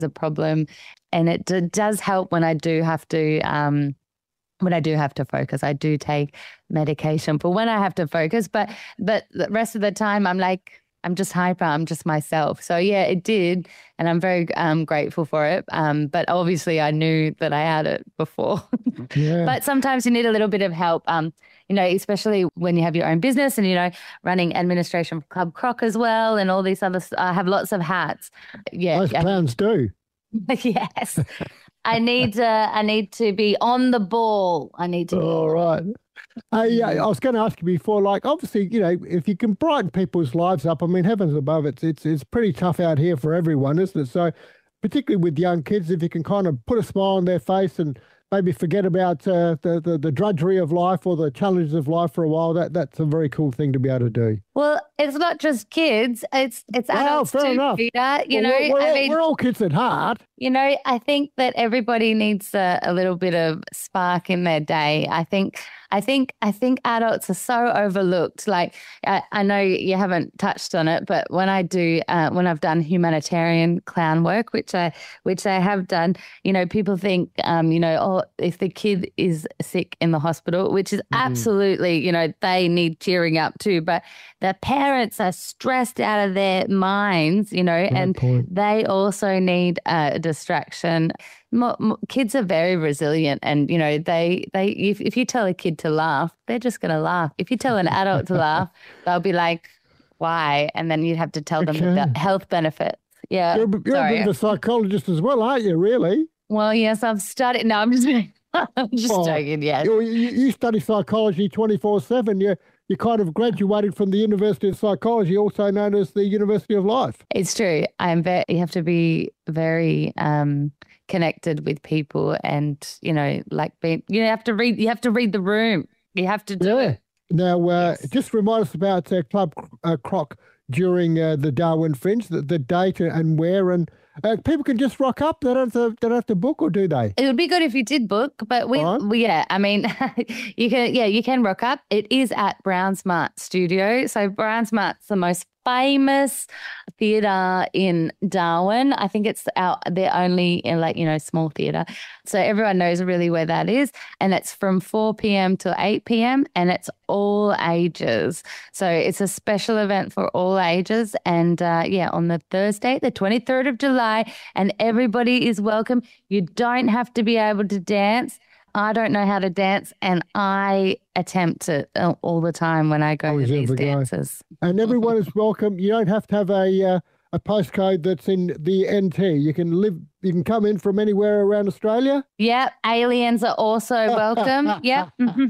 a problem. And it does help when I do have to focus. I do take medication for when I have to focus, but the rest of the time I'm just hyper. I'm just myself. So yeah, it did. And I'm very grateful for it. But obviously I knew that I had it before. Yeah. But sometimes you need a little bit of help, especially when you have your own business and, running administration for Club Croc as well and all these other, I have lots of hats. Yeah. Most clowns do. Yes. I need to be on the ball. I need to be all right. I was going to ask you before, obviously, if you can brighten people's lives up, I mean, heavens above, it's pretty tough out here for everyone, isn't it? So particularly with young kids, if you can kind of put a smile on their face and maybe forget about the drudgery of life or the challenges of life for a while, that's a very cool thing to be able to do. Well, it's not just kids; it's adults fair too, enough. Peter. We're all kids at heart. I think that everybody needs a little bit of spark in their day. I think adults are so overlooked. Like I know you haven't touched on it, but when I've done humanitarian clown work, which I have done, people think, if the kid is sick in the hospital, which is absolutely, they need cheering up too, but the parents are stressed out of their minds, and they also need a distraction. Kids are very resilient, and if you tell a kid to laugh, they're just going to laugh. If you tell an adult to laugh, they'll be like, "Why?" And then you'd have to tell them the health benefits. Yeah, you're a bit of a psychologist as well, aren't you? Really? Well, yes, I've studied. No, I'm just joking. Yes, you study psychology 24/7. You kind of graduated from the University of Psychology, also known as the University of Life. It's true. You have to be very connected with people, and you have to read the room. You have to do it. Now, just remind us about Club Croc during the Darwin Fringe, the date and where, and people can just rock up. They don't have to book, or do they? It would be good if you did book, but I mean, you can rock up. It is at Brown Smart Studio. So Brown Smart's the most famous theatre in Darwin. I think it's they're only in small theatre. So everyone knows really where that is. And it's from 4 p.m. to 8 p.m. and it's all ages. So it's a special event for all ages. And on the Thursday, the 23rd of July, and everybody is welcome. You don't have to be able to dance. I don't know how to dance, and I attempt it all the time when I go to these dances. And everyone is welcome. You don't have to have a postcode that's in the NT. You can come in from anywhere around Australia. Yep, aliens are also welcome. Yep.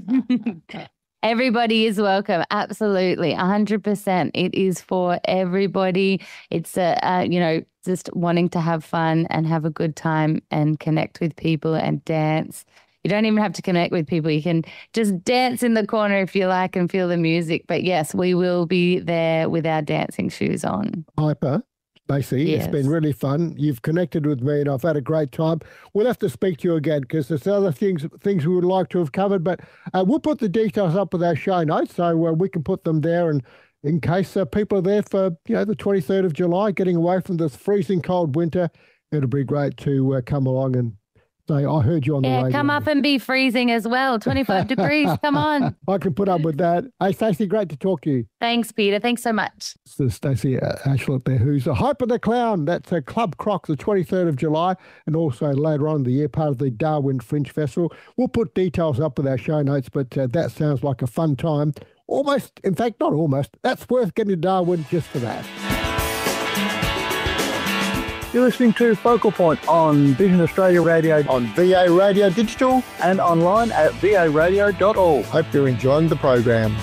Everybody is welcome. Absolutely. 100%. It is for everybody. It's just wanting to have fun and have a good time and connect with people and dance. You don't even have to connect with people. You can just dance in the corner if you like and feel the music. But yes, we will be there with our dancing shoes on. Hyper, Stacey, yes. It's been really fun. You've connected with me and I've had a great time. We'll have to speak to you again because there's other things we would like to have covered. But we'll put the details up with our show notes so we can put them there. And in case people are there for the 23rd of July, getting away from this freezing cold winter, it'll be great to come along and say, I heard you on the radio. Yeah, come up and be freezing as well. 25 degrees. Come on. I can put up with that. Hey, Stacey, great to talk to you. Thanks, Peter. Thanks so much. So Stacey Ashlet there, who's a Hyper the Clown. That's a Club Croc, the 23rd of July, and also later on in the year, part of the Darwin Fringe Festival. We'll put details up with our show notes, but that sounds like a fun time. Almost, in fact, not almost. That's worth getting to Darwin just for that. You're listening to Focal Point on Vision Australia Radio, on VA Radio Digital, and online at varadio.org. Hope you're enjoying the program.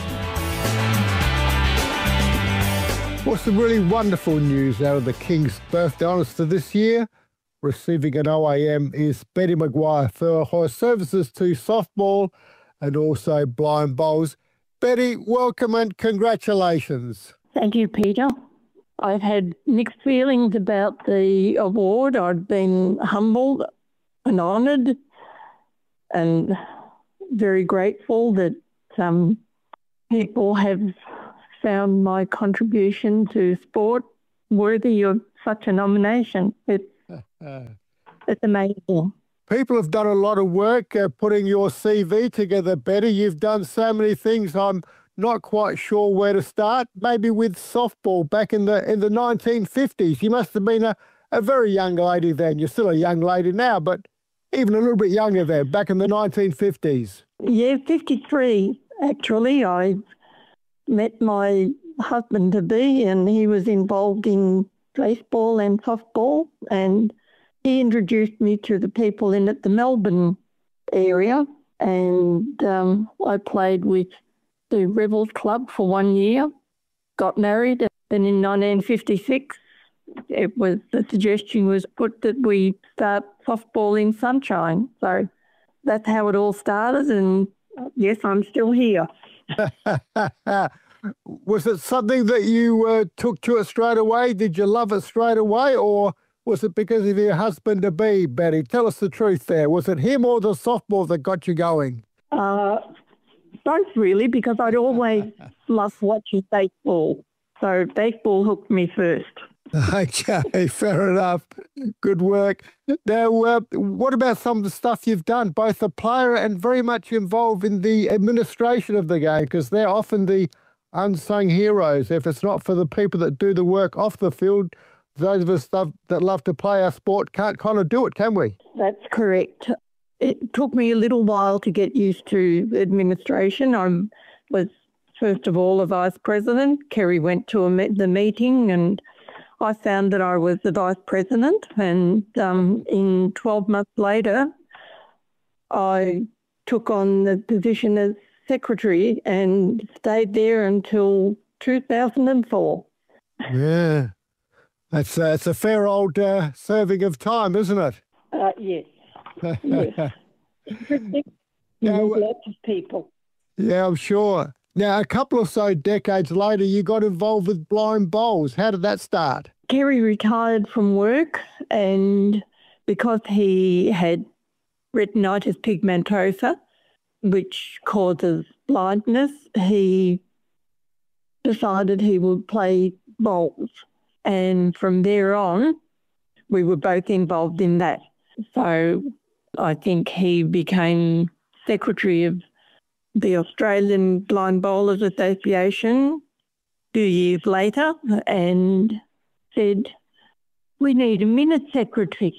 What's the really wonderful news out of the King's Birthday Honours for this year? Receiving an OAM is Betty Maguire for her services to softball and also blind bowls. Betty, welcome and congratulations. Thank you, Peter. I've had mixed feelings about the award. I've been humbled and honoured and very grateful that some people have found my contribution to sport worthy of such a nomination. It's It's amazing. People have done a lot of work putting your CV together, Betty. You've done so many things. I'm not quite sure where to start. Maybe with softball back in the 1950s. You must have been a very young lady then. You're still a young lady now, but even a little bit younger then, back in the 1950s. Yeah, 53, actually. I met my husband-to-be and he was involved in baseball and softball, and he introduced me to the people in the Melbourne area, and I played with the Rebels Club for 1 year, got married, and then in 1956, the suggestion was put that we start softball in Sunshine. So that's how it all started, and yes, I'm still here. Was it something that you took to it straight away? Did you love it straight away, or was it because of your husband-to-be, Betty? Tell us the truth there. Was it him or the softball that got you going? Both, really, because I'd always loved watching baseball. So baseball hooked me first. Okay, fair enough. Good work. Now, what about some of the stuff you've done, both a player and very much involved in the administration of the game, because they're often the unsung heroes. If it's not for the people that do the work off the field, those of us that love to play our sport can't kind of do it, can we? That's correct. It took me a little while to get used to administration. I was, first of all, a vice president. Kerry went to the meeting and I found that I was the vice president, and in 12 months later, I took on the position as secretary and stayed there until 2004. Yeah. It's a fair old serving of time, isn't it? Yes. Yes. Now, lots of people. Yeah, I'm sure. Now, a couple or so decades later, you got involved with blind bowls. How did that start? Kerry retired from work, and because he had retinitis pigmentosa, which causes blindness, he decided he would play bowls. And from there on, we were both involved in that. So I think he became secretary of the Australian Blind Bowlers Association 2 years later and said, we need a minute secretary.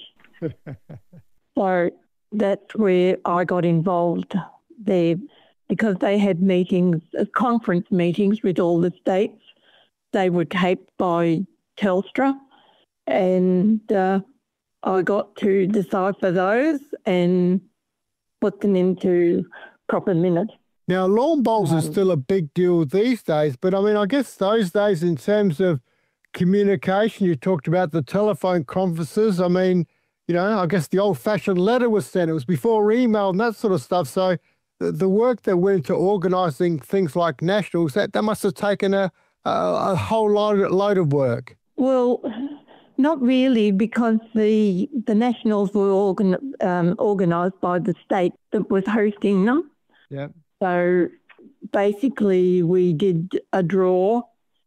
So that's where I got involved there, because they had meetings, conference meetings with all the states. They were taped by Telstra, and I got to decipher those and put them into proper minutes. Now, lawn bowls are still a big deal these days, but I mean, I guess those days in terms of communication, you talked about the telephone conferences. I mean, you know, I guess the old-fashioned letter was sent. It was before email and that sort of stuff. So the work that went into organising things like nationals, that must have taken a whole load of work. Well, not really, because the nationals were organised by the state that was hosting them. Yeah. So basically, we did a draw,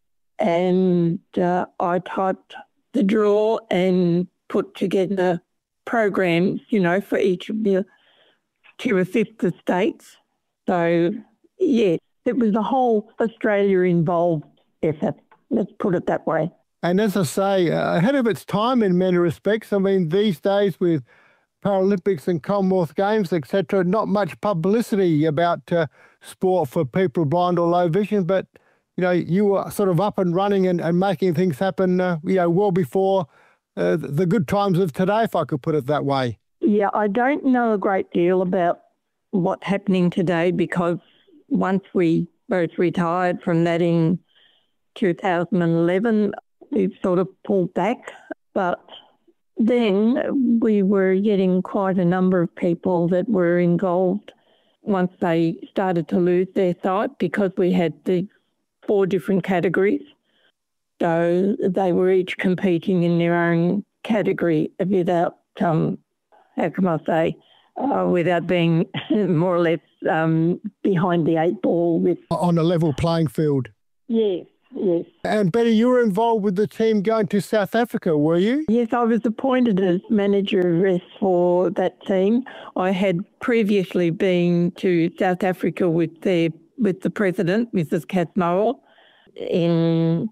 and I typed the draw and put together programs, you know, for each of the to assist the states. So, yes, it was a whole Australia involved effort. Let's put it that way. And as I say, ahead of its time in many respects. I mean, these days with Paralympics and Commonwealth Games, etc., not much publicity about sport for people blind or low vision, but, you know, you were sort of up and running and making things happen, you know, well before the good times of today, if I could put it that way. Yeah, I don't know a great deal about what's happening today, because once we both retired from that in 2011, we sort of pulled back. But then we were getting quite a number of people that were involved once they started to lose their sight, because we had the 4 different categories. So they were each competing in their own category without, how can I say, without being more or less behind the 8 ball. On a level playing field. Yes, Yes. And Betty, you were involved with the team going to South Africa, were you? Yes, I was appointed as manager of rest for that team. I had previously been to South Africa with the president, Mrs. Kath Noel, in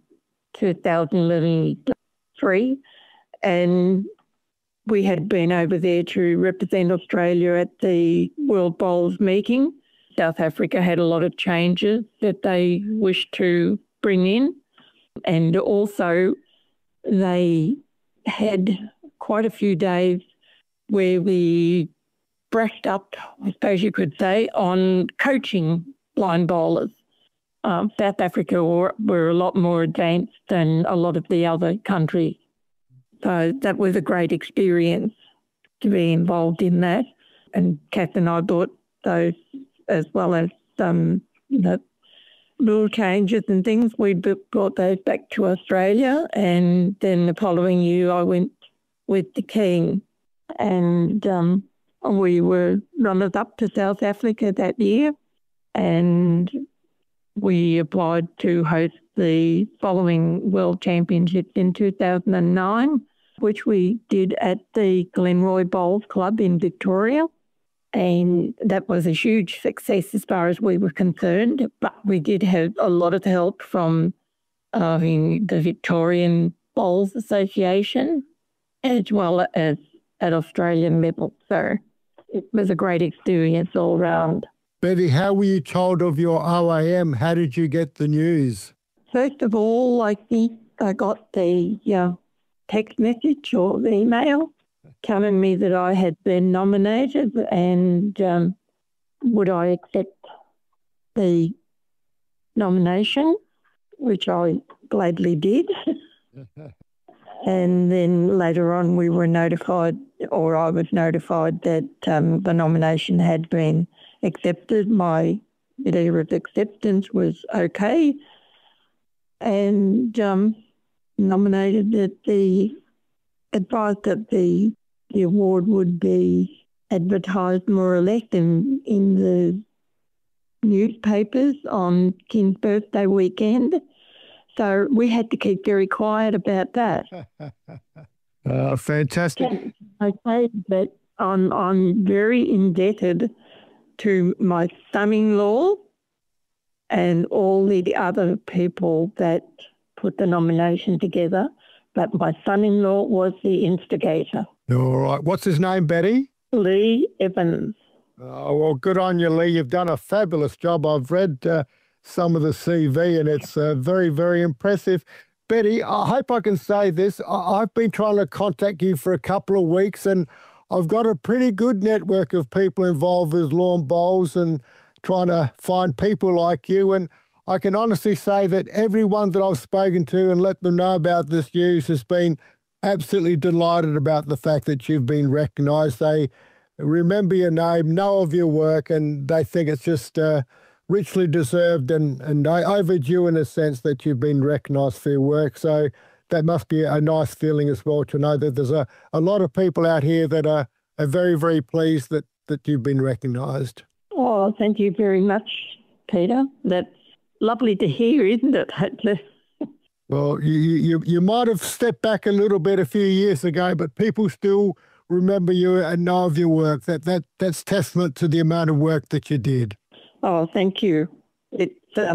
2003, and we had been over there to represent Australia at the World Bowls meeting. South Africa had a lot of changes that they wished to bring in, and also they had quite a few days where we brushed up, I suppose you could say, on coaching blind bowlers. South Africa were a lot more advanced than a lot of the other countries. So that was a great experience to be involved in that. And Kath and I brought those, as well as rule changes and things. We brought those back to Australia, and then the following year I went with the King, and we were runners-up to South Africa that year, and we applied to host the following World Championships in 2009, which we did at the Glenroy Bowls Club in Victoria. And that was a huge success as far as we were concerned. But we did have a lot of help from the Victorian Bowls Association, as well as at Australian level. So it was a great experience all round. Betty, how were you told of your OAM? How did you get the news? First of all, I think I got the text message or the email telling me that I had been nominated, and would I accept the nomination, which I gladly did. And then later on we were notified, or I was notified, that the nomination had been accepted. My letter of acceptance was okay, and nominated that the advised that the award would be advertised more or less in the newspapers on King's birthday weekend. So we had to keep very quiet about that. Fantastic. Okay, but I'm very indebted to my son-in-law and all the other people that put the nomination together. But my son-in-law was the instigator. All right. What's his name, Betty? Lee Evans. Oh, well, good on you, Lee. You've done a fabulous job. I've read some of the CV, and it's very, very impressive. Betty, I hope I can say this. I've been trying to contact you for a couple of weeks, and I've got a pretty good network of people involved with lawn bowls and trying to find people like you. And I can honestly say that everyone that I've spoken to and let them know about this news has been absolutely delighted about the fact that you've been recognised. They remember your name, know of your work, and they think it's just richly deserved and overdue in a sense that you've been recognised for your work. So that must be a nice feeling as well to know that there's a lot of people out here that are very, very pleased that you've been recognised. Oh, thank you very much, Peter. That's lovely to hear, isn't it? Well, you might have stepped back a little bit a few years ago, but people still remember you and know of your work. That's testament to the amount of work that you did. Oh, thank you. It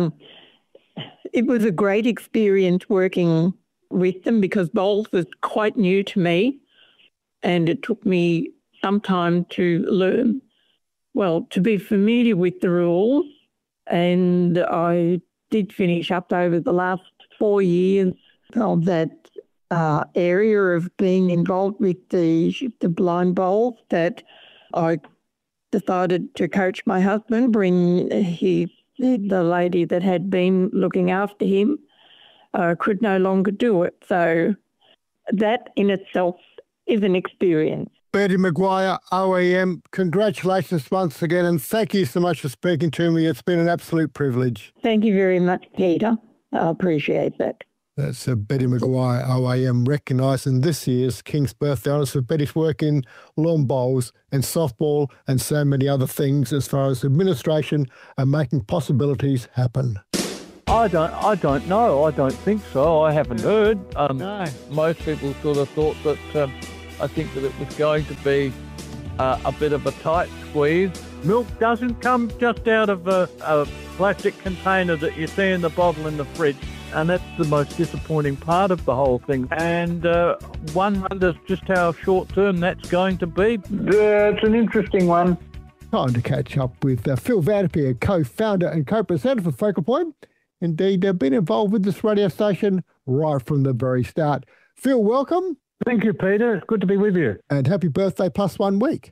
was a great experience working with them because bowls was quite new to me, and it took me some time to learn, to be familiar with the rules, and I did finish up over the last 4 years of that area of being involved with the blind bowls that I decided to coach my husband, bring the lady that had been looking after him could no longer do it. So that in itself is an experience. Betty McGuire, OAM, congratulations once again, and thank you so much for speaking to me. It's been an absolute privilege. Thank you very much, Peter. I appreciate that. That's Betty McGuire, OAM, recognising this year's King's Birthday Honours for Betty's work in lawn bowls and softball and so many other things as far as administration and making possibilities happen. I don't know. I don't think so. I haven't heard. No. Most people sort of thought that. I think that it was going to be a bit of a tight squeeze. Milk doesn't come just out of a plastic container that you see in the bottle in the fridge, and that's the most disappointing part of the whole thing. And one wonders just how short-term that's going to be. It's an interesting one. Time to catch up with Phil Vanderpeer, co-founder and co-presenter for Focal Point. Indeed, been involved with this radio station right from the very start. Phil, welcome. Thank you, Peter. It's good to be with you. And happy birthday plus 1 week.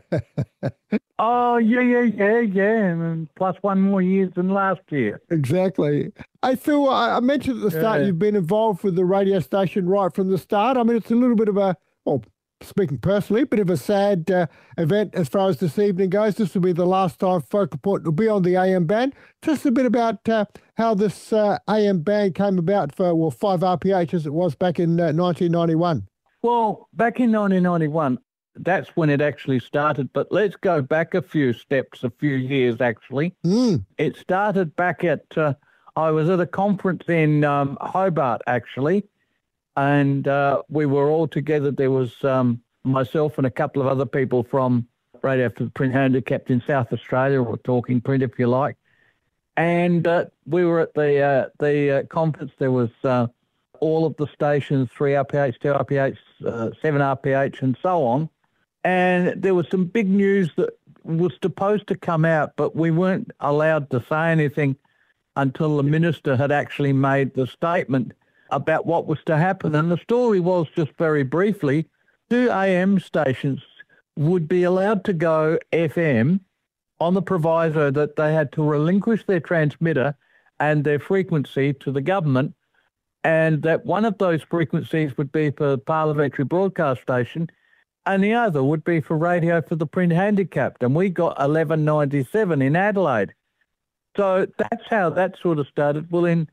Oh, yeah. And plus 1 more year than last year. Exactly. Hey, Phil, I mentioned at the start you've been involved with the radio station right from the start. I mean, it's a little bit of a, well, speaking personally, a bit of a sad event as far as this evening goes. This will be the last time Focal Point will be on the AM band. Just a bit about how this AM band came about for, 5RPH as it was back in 1991. Well, back in 1991, that's when it actually started. But let's go back a few steps, a few years actually. It started back at, I was at a conference in Hobart actually. And we were all together. There was myself and a couple of other people from Radio for the Print Handicapped in South Australia, or Talking Print, if you like. And we were at the conference. There was all of the stations, 3RPH, 2RPH, 7RPH, and so on. And there was some big news that was supposed to come out, but we weren't allowed to say anything until the minister had actually made the statement about what was to happen. And the story was, just very briefly, 2 AM stations would be allowed to go FM on the proviso that they had to relinquish their transmitter and their frequency to the government, and that one of those frequencies would be for Parliamentary Broadcast Station and the other would be for Radio for the Print Handicapped. And we got 1197 in Adelaide. So that's how that sort of started. Well, in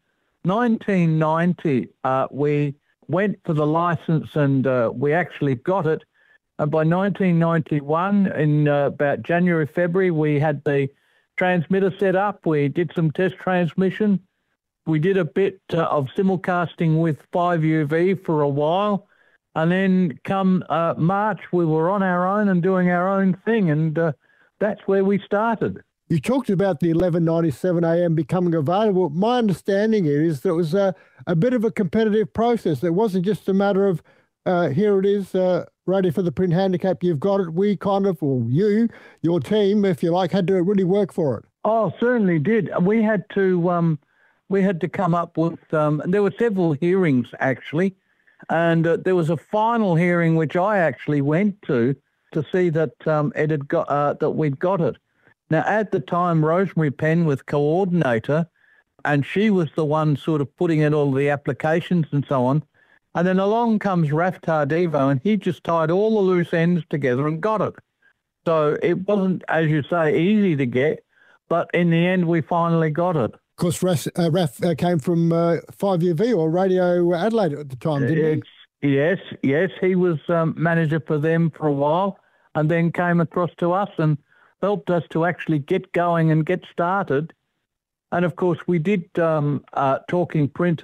1990, we went for the license and we actually got it. And by 1991, in about January, February, we had the transmitter set up. We did some test transmission. We did a bit of simulcasting with 5UV for a while. And then come March, we were on our own and doing our own thing. And that's where we started. You talked about the 1197 AM becoming available. My understanding is that it was a bit of a competitive process. It wasn't just a matter of, here it is, Radio for the Print Handicap, you've got it. We kind of, or you, your team, if you like, had to really work for it. Oh, certainly did. We had to come up with, there were several hearings actually, and there was a final hearing which I actually went to see that it had got that we'd got it. Now, at the time, Rosemary Penn was coordinator, and she was the one sort of putting in all the applications and so on. And then along comes Raf Tardivo, and he just tied all the loose ends together and got it. So it wasn't, as you say, easy to get, but in the end, we finally got it. Of course, Raf came from 5UV or Radio Adelaide at the time, didn't he? Yes. He was manager for them for a while, and then came across to us and helped us to actually get going and get started. And of course, we did Talking Print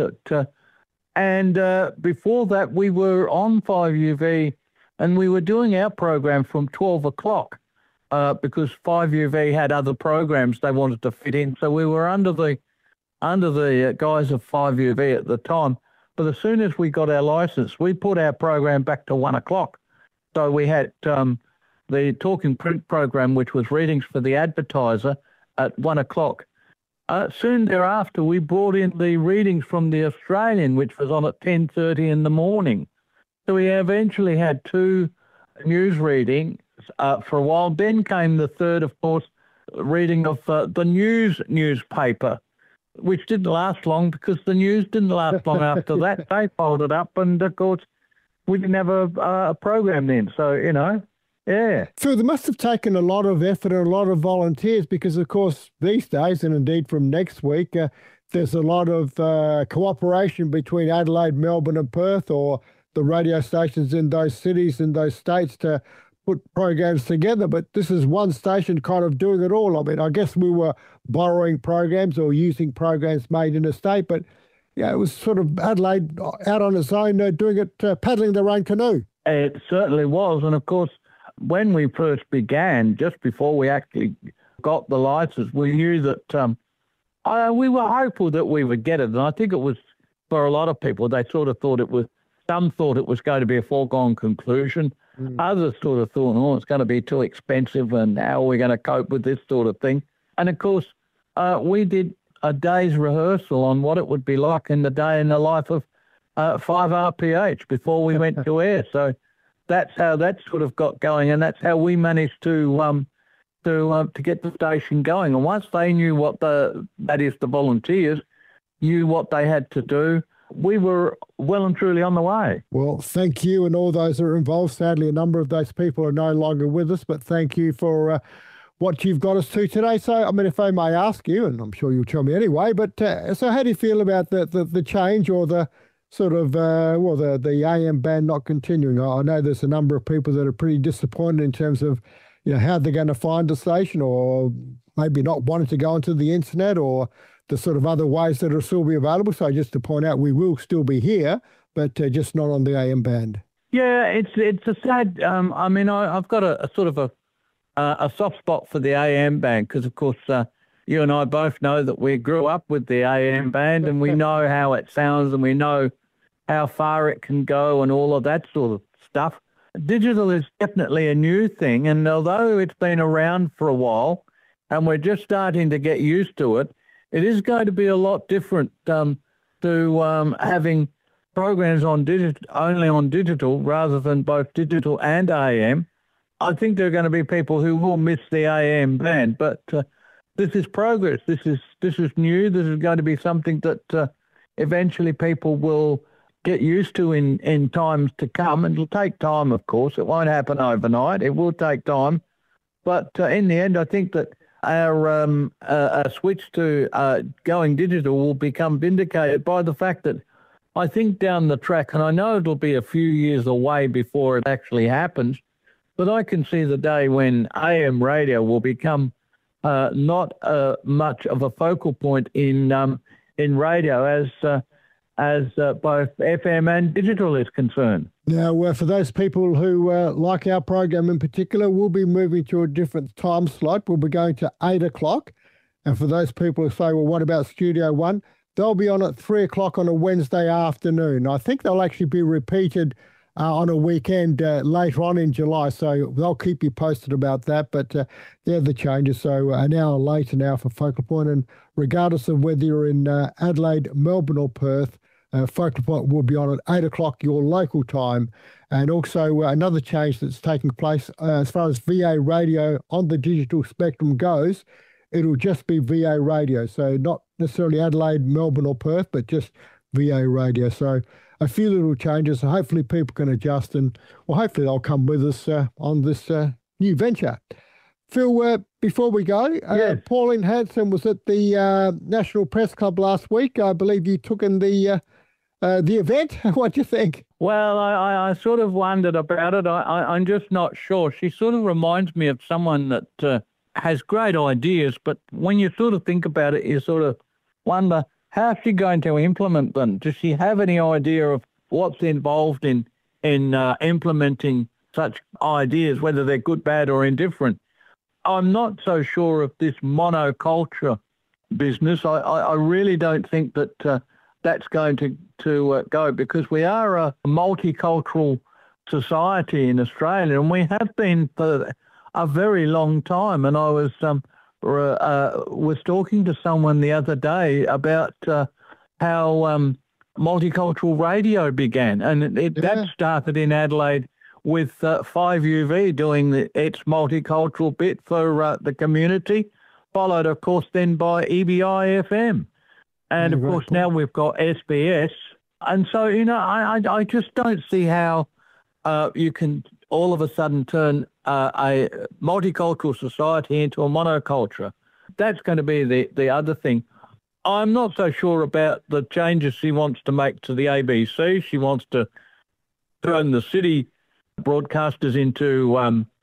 and before that, we were on 5UV, and we were doing our program from 12 o'clock because 5UV had other programs they wanted to fit in. So we were under the guise of 5UV at the time. But as soon as we got our license, we put our program back to 1 o'clock. So we had the Talking Print program, which was readings for the Advertiser, at 1 o'clock. Soon thereafter, we brought in the readings from the Australian, which was on at 10:30 in the morning. So we eventually had 2 news readings for a while. Then came the third, of course, reading of the newspaper, which didn't last long because the news didn't last long after that. They folded up, and of course, we didn't have a program then. So, yeah. So there must have taken a lot of effort and a lot of volunteers because, of course, these days, and indeed from next week, there's a lot of cooperation between Adelaide, Melbourne and Perth, or the radio stations in those cities and those states to put programs together, but this is one station kind of doing it all. I mean, I guess we were borrowing programs or using programs made in the state, but yeah, it was sort of Adelaide out on its own, doing it, paddling their own canoe. It certainly was. And of course, when we first began, just before we actually got the license, we knew that we were hopeful that we would get it. And I think it was, for a lot of people, they sort of thought some thought it was going to be a foregone conclusion. Others sort of thought, oh, it's going to be too expensive and how are we going to cope with this sort of thing? And of course, we did a day's rehearsal on what it would be like in the day in the life of 5RPH before we went to air. So that's how that sort of got going, and that's how we managed to get the station going. And once they knew what the volunteers knew what they had to do, we were well and truly on the way. Well, thank you and all those that are involved. Sadly, a number of those people are no longer with us, but thank you for what you've got us to today. So, I mean, if I may ask you, and I'm sure you'll tell me anyway, but so how do you feel about the change or the sort of, the AM band not continuing? I know there's a number of people that are pretty disappointed in terms of, how they're going to find the station, or maybe not wanting to go onto the internet, or the sort of other ways that will still be available. So just to point out, we will still be here, but just not on the AM band. Yeah, it's a sad. I mean, I've got a sort of a soft spot for the AM band because, of course, you and I both know that we grew up with the AM band, and we know how it sounds, and we know how far it can go, and all of that sort of stuff. Digital is definitely a new thing, and although it's been around for a while, and we're just starting to get used to it, it is going to be a lot different to having programs only on digital rather than both digital and AM. I think there are going to be people who will miss the AM band, but this is progress. This is new. This is going to be something that eventually people will get used to in times to come. And it'll take time, of course. It won't happen overnight. It will take time. But in the end, I think that our switch to going digital will become vindicated by the fact that I think down the track, and I know it'll be a few years away before it actually happens, but I can see the day when AM radio will become not much of a focal point in radio as both FM and digital is concerned. Now, for those people who like our program in particular, we'll be moving to a different time slot. We'll be going to 8 o'clock. And for those people who say, well, what about Studio One? They'll be on at 3 o'clock on a Wednesday afternoon. I think they'll actually be repeated on a weekend later on in July. So they'll keep you posted about that. But they're the changes. So an hour later now for Focal Point. And regardless of whether you're in Adelaide, Melbourne or Perth, Focal Point will be on at 8 o'clock your local time. And also another change that's taking place as far as VA radio on the digital spectrum goes, it'll just be VA radio. So not necessarily Adelaide, Melbourne or Perth, but just VA radio. So a few little changes. So hopefully people can adjust and, well, hopefully they'll come with us on this new venture. Phil, before we go, yes. Pauline Hanson was at the National Press Club last week. I believe you took in the event. What do you think? Well, I sort of wondered about it. I'm just not sure. She sort of reminds me of someone that has great ideas, but when you sort of think about it, you sort of wonder, how's she going to implement them? Does she have any idea of what's involved in implementing such ideas, whether they're good, bad, or indifferent? I'm not so sure of this monoculture business. I really don't think that that's going to go, because we are a multicultural society in Australia, and we have been for a very long time. And I was talking to someone the other day about how multicultural radio began, and that started in Adelaide with 5UV doing its multicultural bit for the community, followed, of course, then by EBI FM. And, of course, now we've got SBS. And so, I just don't see how you can all of a sudden turn a multicultural society into a monoculture. That's going to be the other thing. I'm not so sure about the changes she wants to make to the ABC. She wants to turn the city broadcasters into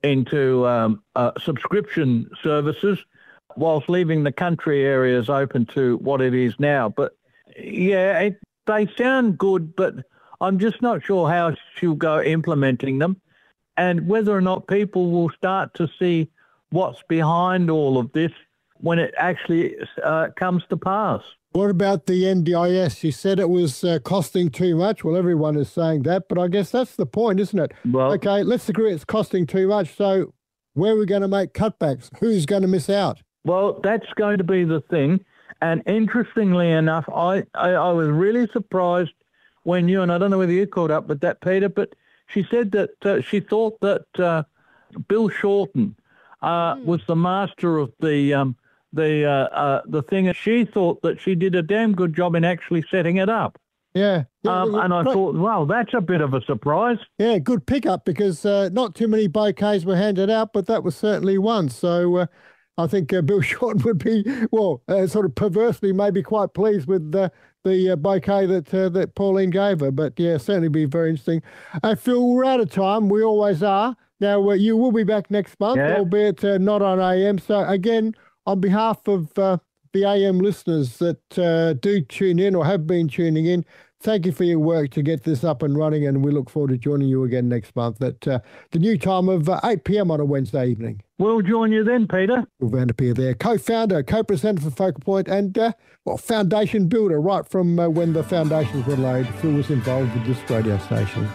into subscription services, whilst leaving the country areas open to what it is now. But yeah, they sound good, but I'm just not sure how she'll go implementing them, and whether or not people will start to see what's behind all of this when it actually comes to pass. What about the NDIS? You said it was costing too much. Well, everyone is saying that, but I guess that's the point, isn't it? Well, okay, let's agree it's costing too much. So where are we going to make cutbacks? Who's going to miss out? Well, that's going to be the thing. And interestingly enough, I was really surprised when you, and I don't know whether you caught up with that, Peter, but she said that she thought that Bill Shorten was the master of the thing. She thought that she did a damn good job in actually setting it up. Yeah. And I thought, well, that's a bit of a surprise. Yeah, good pickup, because not too many bouquets were handed out, but that was certainly one. So I think Bill Shorten would be, sort of perversely maybe quite pleased with the bouquet that Pauline gave her. But yeah, certainly be very interesting. Phil, we're out of time. We always are. Now, you will be back next month, albeit not on AM. So again, on behalf of the AM listeners that do tune in or have been tuning in, thank you for your work to get this up and running, and we look forward to joining you again next month at the new time of 8 p.m. on a Wednesday evening. We'll join you then, Peter. Phil Vanderpeer there, co-founder, co-presenter for Focal Point, and foundation builder right from when the foundations were laid. Phil was involved with this radio station.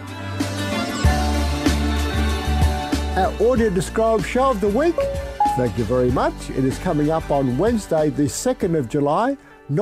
Our audio described show of the week. Thank you very much. It is coming up on Wednesday, the 2nd of July,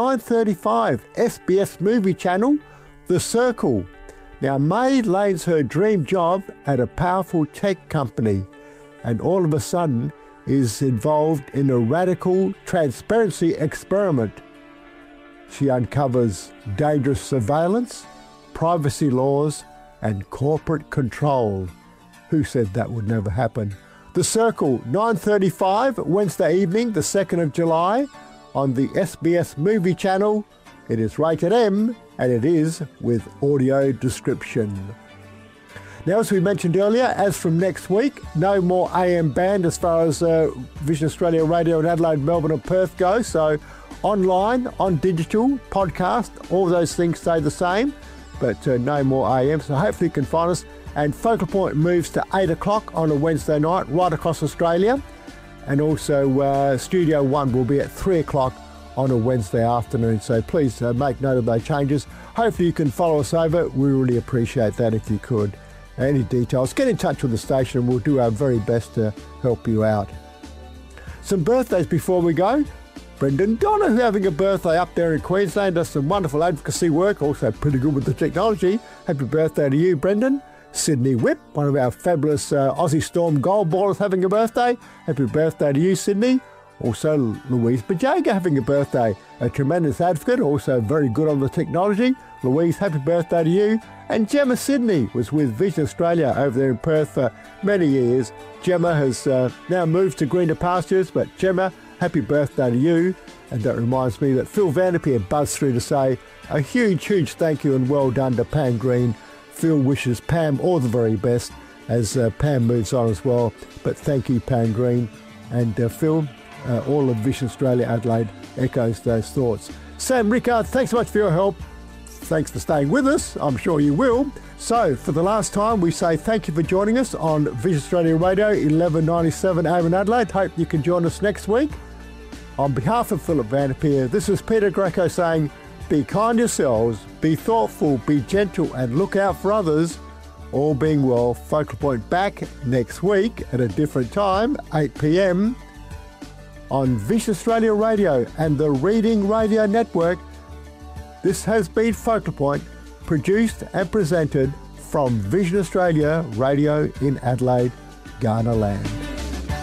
9:35, SBS Movie Channel, The Circle. Now, May lands her dream job at a powerful tech company, and all of a sudden is involved in a radical transparency experiment. She uncovers dangerous surveillance, privacy laws, and corporate control. Who said that would never happen? The Circle, 9:35, Wednesday evening, the 2nd of July, on the SBS Movie Channel. It is rated M, and it is with audio description. Now, as we mentioned earlier, as from next week, no more AM band as far as Vision Australia Radio in Adelaide, Melbourne and Perth go. So online, on digital, podcast, all those things stay the same, but no more AM. So hopefully you can find us. And Focal Point moves to 8 o'clock on a Wednesday night right across Australia. And also Studio One will be at 3 o'clock on a Wednesday afternoon. So please make note of those changes. Hopefully you can follow us over. We really appreciate that if you could. Any details, get in touch with the station. We'll do our very best to help you out. Some birthdays before we go. Brendan Donner having a birthday up there in Queensland. Does some wonderful advocacy work. Also pretty good with the technology. Happy birthday to you, Brendan. Sydney Whip, one of our fabulous Aussie Storm goal ballers, having a birthday. Happy birthday to you, Sydney. Also, Louise Bajaga having a birthday. A tremendous advocate, also very good on the technology. Louise, happy birthday to you. And Gemma Sydney was with Vision Australia over there in Perth for many years. Gemma has now moved to greener pastures, but Gemma, happy birthday to you. And that reminds me that Phil Vanderpeer buzzed through to say a huge, huge thank you and well done to Pam Green. Phil wishes Pam all the very best as Pam moves on as well. But thank you, Pam Green. And Phil, all of Vision Australia Adelaide echoes those thoughts. Sam Rickard, thanks so much for your help. Thanks for staying with us. I'm sure you will. So, for the last time, we say thank you for joining us on Vision Australia Radio, 1197 AM in Adelaide. Hope you can join us next week. On behalf of Philip Vanderpeer, this is Peter Greco saying, be kind yourselves, be thoughtful, be gentle, and look out for others. All being well, Focal Point back next week at a different time, 8 p.m. on Vision Australia Radio and the Reading Radio Network. This has been Focal Point, produced and presented from Vision Australia Radio in Adelaide, Ghana land.